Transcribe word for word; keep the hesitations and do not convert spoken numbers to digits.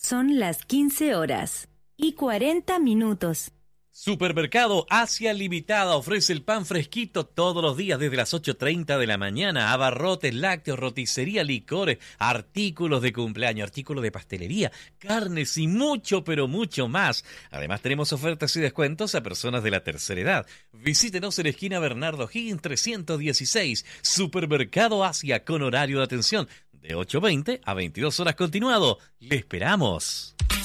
Son las quince horas y cuarenta minutos. Supermercado Asia Limitada ofrece el pan fresquito todos los días desde las ocho treinta de la mañana. Abarrotes, lácteos, roticería, licores, artículos de cumpleaños, artículos de pastelería, carnes y mucho, pero mucho más. Además tenemos ofertas y descuentos a personas de la tercera edad. Visítenos en esquina Bernardo Higgins trescientos dieciséis. Supermercado Asia con horario de atención de ocho veinte a veintidós horas continuado. ¡Le esperamos!